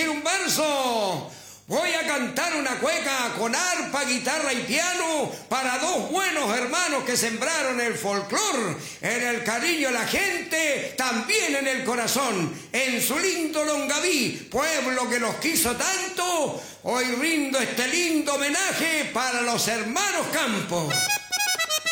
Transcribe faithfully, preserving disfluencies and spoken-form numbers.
decir un verso. Voy a cantar una cueca con arpa, guitarra y piano para dos buenos hermanos que sembraron el folclor, en el cariño de la gente, también en el corazón, en su lindo Longaví, pueblo que los quiso tanto. Hoy rindo este lindo homenaje para los hermanos Campos.